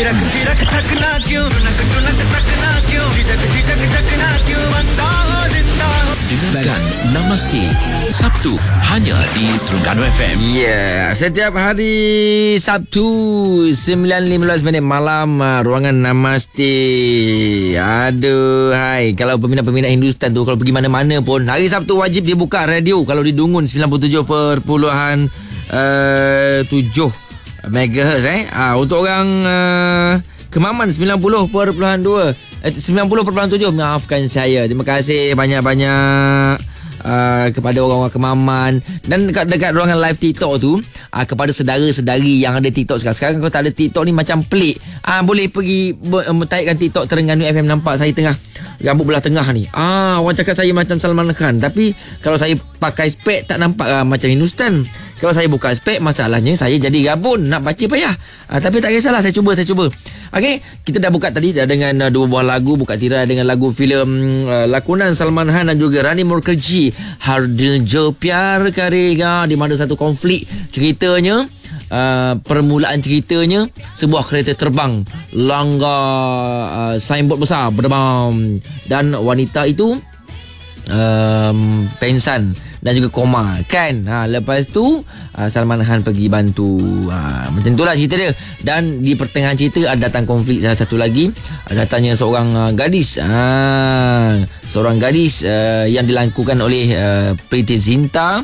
थिरक थिरक थकना क्यों, टुनक टुनक थकना क्यों, झिझक झिझक झकना क्यों, बंदा हो जिंदा हो. Dengarkan Namaste Sabtu hanya di Terengganu FM. Setiap hari Sabtu 9.15 malam, ruangan Namaste. Aduh, hai. Kalau peminat-peminat Hindustan tu, kalau pergi mana-mana pun, hari Sabtu wajib dia buka radio. Kalau di Dungun 97.7 MHz untuk orang Kemaman 90.2 90.7. Maafkan saya. Terima kasih banyak-banyak kepada orang-orang Kemaman. Dan dekat ruangan live TikTok tu, kepada sedara-sedari yang ada TikTok sekarang. Sekarang kalau tak ada TikTok ni macam pelik. Boleh pergi taikkan TikTok Terengganu FM. Nampak saya tengah rambut belah tengah ni. Orang cakap saya macam Salman Khan. Tapi kalau saya pakai spek tak nampak macam Hindustan. Kalau saya buka spek, masalahnya saya jadi rabun. Nak baca payah. Tapi tak kisahlah, saya cuba. Okey, kita dah buka tadi dengan dua buah lagu. Buka tirai dengan lagu filem lakonan Salman Khan dan juga Rani Mukherjee, Har Dil Jo Pyar Karega, di mana satu konflik ceritanya. Permulaan ceritanya, sebuah kereta terbang langgar signboard besar berdebam, dan wanita itu pensan dan juga koma kan. Lepas tu Salman Khan pergi bantu. Macam itulah cerita dia. Dan di pertengahan cerita ada datang konflik satu lagi. Datangnya seorang gadis, seorang gadis yang dilakukan oleh Preity Zinta.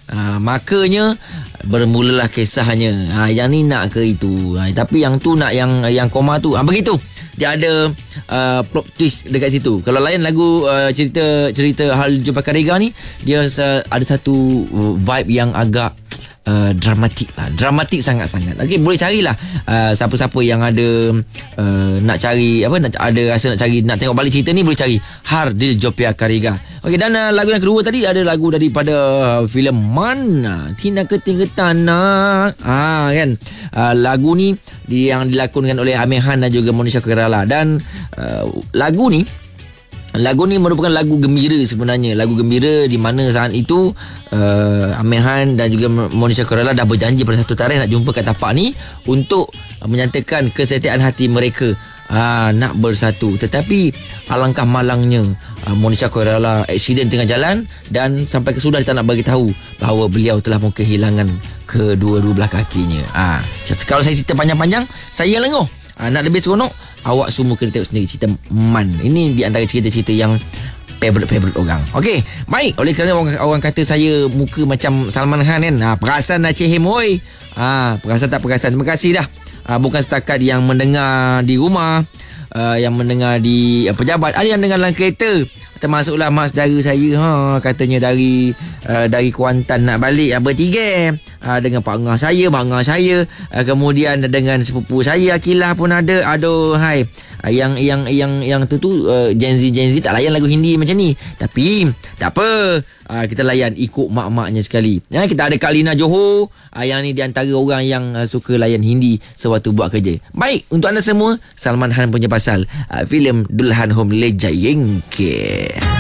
Makanya bermulalah kisahnya. Yang ni nak ke itu, tapi yang tu nak yang koma tu. Begitu. Dia ada plot twist dekat situ. Kalau lain lagu cerita Hal Jumpa Karega ni, dia ada satu vibe yang agak dramatik lah. Dramatik sangat-sangat. Okey, boleh carilah siapa-siapa yang ada nak cari ada rasa nak tengok balik cerita ni, boleh cari Har Dil Jo Pyar Karega. Okey, dan lagu yang kedua tadi ada lagu daripada filem Mana Tina Ketingga Tanah. Kan. Lagu ni yang dilakonkan oleh Amir Khan dan juga Monisha Koirala. Dan lagu ni merupakan lagu gembira sebenarnya. Lagu gembira di mana saat itu Amir Khan dan juga Monisha Koirala dah berjanji pada satu tarikh nak jumpa kat tapak ni untuk menyatakan kesetiaan hati mereka nak bersatu. Tetapi alangkah malangnya, Monisha Koirala aksiden tengah jalan dan sampai ke sudah dia tak nak bagi tahu bahawa beliau telah pun kehilangan kedua-dua belah kakinya. Kalau saya cerita panjang-panjang, saya yang lenguh. Nak lebih seronok, awak semua kena tengok sendiri cerita Man. Ini di antara cerita-cerita yang favorite orang. Okey, baik. Oleh kerana orang kata saya muka macam Salman Khan kan. Perasan dah Cihim, oi. Perasan tak perasan. Terima kasih dah. Bukan setakat yang mendengar di rumah, yang mendengar di pejabat, ada yang dengar dalam kereta. Termasuklah mak saudara saya, katanya dari Kuantan nak balik bertiga, dengan pak ngah saya, mak ngah saya, kemudian dengan sepupu saya Akilah pun ada. Aduh, hai. Yang tu Gen Z tak layan lagu Hindi macam ni. Tapi tak apa, kita layan ikut mak-maknya sekali. Kita ada Kak Lina Johor, yang ni di antara orang yang suka layan Hindi sewaktu buat kerja. Baik, untuk anda semua, Salman Khan punya pasal filem Dulhan Home Le Jayenge.